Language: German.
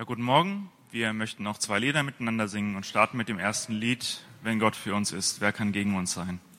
Ja, guten Morgen. Wir möchten noch 2 Lieder miteinander singen und starten mit dem ersten Lied, Wenn Gott für uns ist, wer kann gegen uns sein?